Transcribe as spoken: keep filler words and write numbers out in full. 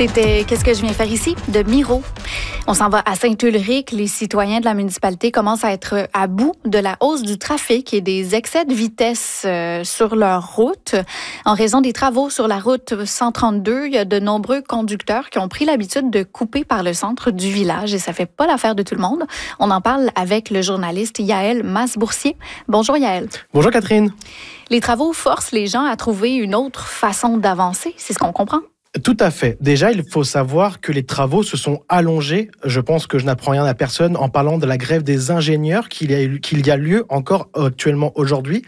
C'était Qu'est-ce que je viens faire ici de Miro. On s'en va à Saint-Ulrich. Les citoyens de la municipalité commencent à être à bout de la hausse du trafic et des excès de vitesse euh, sur leur route. En raison des travaux sur la route cent trente-deux, il y a de nombreux conducteurs qui ont pris l'habitude de couper par le centre du village et ça fait pas l'affaire de tout le monde. On en parle avec le journaliste Yaël Masboursier. Bonjour Yaël. Bonjour Catherine. Les travaux forcent les gens à trouver une autre façon d'avancer, c'est ce qu'on comprend? Tout à fait. Déjà, il faut savoir que les travaux se sont allongés. Je pense que je n'apprends rien à personne en parlant de la grève des ingénieurs qu'il y a, qu'il y a lieu encore actuellement aujourd'hui.